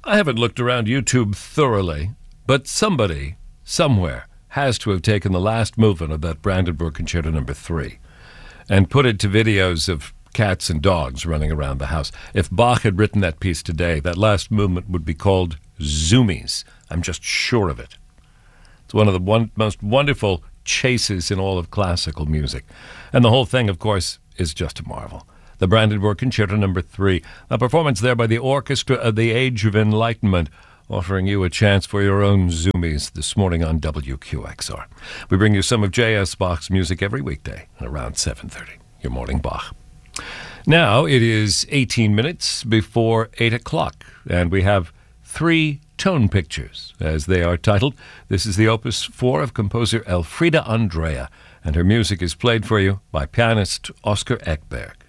I haven't looked around YouTube thoroughly, but somebody, somewhere, has to have taken the last movement of that Brandenburg Concerto No. 3 and put it to videos of cats and dogs running around the house. If Bach had written that piece today, that last movement would be called Zoomies. I'm just sure of it. It's one of the most wonderful chases in all of classical music. And the whole thing, of course, is just a marvel. The Brandenburg Concerto No. 3, a performance there by the Orchestra of the Age of Enlightenment, offering you a chance for your own Zoomies this morning on WQXR. We bring you some of J.S. Bach's music every weekday around 7:30. Your morning Bach. Now it is 18 minutes before 8 o'clock, and we have 3 tone pictures, as they are titled. This is the Opus 4 of composer Elfriede Andrea, and her music is played for you by pianist Oscar Ekberg.